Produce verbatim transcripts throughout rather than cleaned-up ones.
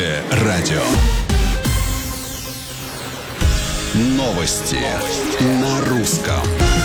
Радио. Новости на русском.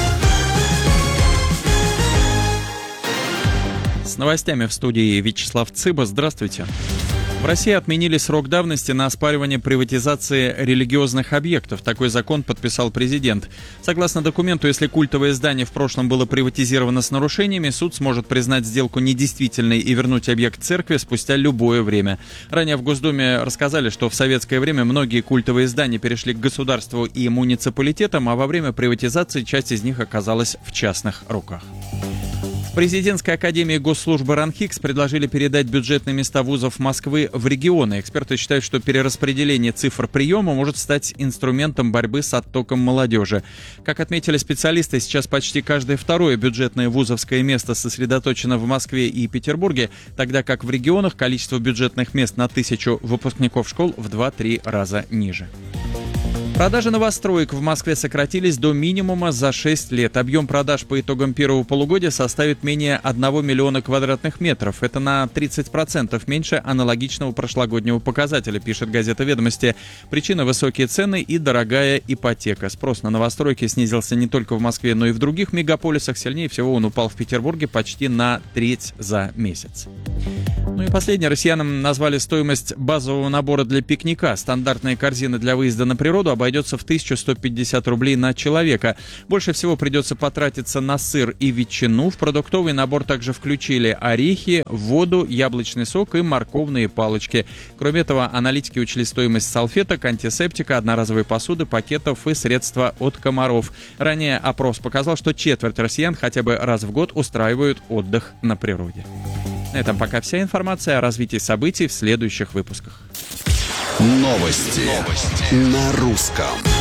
С новостями в студии Вячеслав Цыба. Здравствуйте. В России отменили срок давности на оспаривание приватизации религиозных объектов. Такой закон подписал президент. Согласно документу, если культовое здание в прошлом было приватизировано с нарушениями, суд сможет признать сделку недействительной и вернуть объект церкви спустя любое время. Ранее в Госдуме рассказали, что в советское время многие культовые здания перешли к государству и муниципалитетам, а во время приватизации часть из них оказалась в частных руках. В Президентской академии госслужбы РАНХИКС предложили передать бюджетные места вузов Москвы в регионы. Эксперты считают, что перераспределение цифр приема может стать инструментом борьбы с оттоком молодежи. Как отметили специалисты, сейчас почти каждое второе бюджетное вузовское место сосредоточено в Москве и Петербурге, тогда как в регионах количество бюджетных мест на тысячу выпускников школ в два-три раза ниже. Продажи новостроек в Москве сократились до минимума за шесть лет. Объем продаж по итогам первого полугодия составит менее одного миллиона квадратных метров. Это на тридцать процентов меньше аналогичного прошлогоднего показателя, пишет газета «Ведомости». Причина – высокие цены и дорогая ипотека. Спрос на новостройки снизился не только в Москве, но и в других мегаполисах. Сильнее всего он упал в Петербурге почти на треть за месяц. Ну и последнее. Россиянам назвали стоимость базового набора для пикника. Стандартная корзина для выезда на природу обойдется в тысячу сто пятьдесят рублей на человека. Больше всего придется потратиться на сыр и ветчину. В продуктовый набор также включили орехи, воду, яблочный сок и морковные палочки. Кроме этого, аналитики учли стоимость салфеток, антисептика, одноразовой посуды, пакетов и средства от комаров. Ранее опрос показал, что четверть россиян хотя бы раз в год устраивают отдых на природе. На этом пока вся информация. О развитии событий в следующих выпусках. Новости, Новости. На русском.